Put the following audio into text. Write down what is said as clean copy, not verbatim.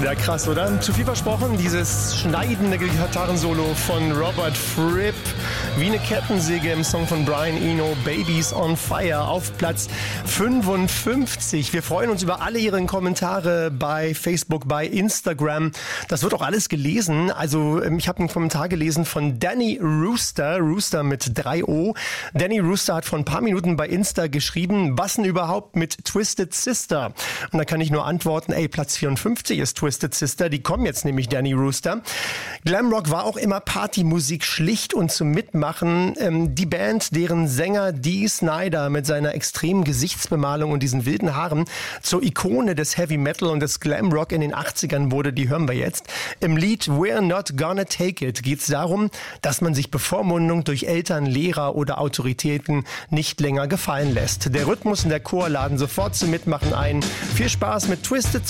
Ja, krass, oder? Zu viel versprochen, dieses schneidende Gitarrensolo von Robert Fripp. Wie eine Kettensäge im Song von Brian Eno, Babies on Fire, auf Platz 55. Wir freuen uns über alle Ihre Kommentare bei Facebook, bei Instagram. Das wird auch alles gelesen. Also ich habe einen Kommentar gelesen von Danny Rooster, Rooster mit 3 O. Danny Rooster hat vor ein paar Minuten bei Insta geschrieben, was denn überhaupt mit Twisted Sister? Und da kann ich nur antworten, Platz 54 ist Twisted Sister. Die kommen jetzt nämlich, Danny Rooster. Glamrock war auch immer Partymusik, schlicht und zum Mitmachen. Die Band, deren Sänger Dee Snider mit seiner extremen Gesichtsbemalung und diesen wilden Haaren zur Ikone des Heavy Metal und des Glamrock in den 80ern wurde, die hören wir jetzt. Im Lied We're Not Gonna Take It geht es darum, dass man sich Bevormundung durch Eltern, Lehrer oder Autoritäten nicht länger gefallen lässt. Der Rhythmus und der Chor laden sofort zum Mitmachen ein. Viel Spaß mit Twisted